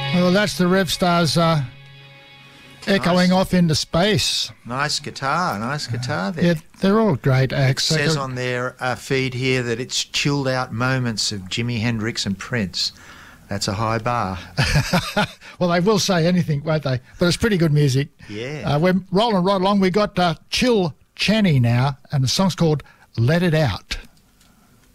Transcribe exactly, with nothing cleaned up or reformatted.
Well, that's the Rev Stars uh, echoing Nice. off into space. Nice guitar, nice guitar there. Yeah, they're all great It acts. says They're- on their uh, feed here that it's chilled out moments of Jimi Hendrix and Prince. That's a high bar. Well, they will say anything, won't they? But it's pretty good music. Yeah. Uh, we're rolling right along. We got uh, Chill Channy now, and the song's called Let It Out.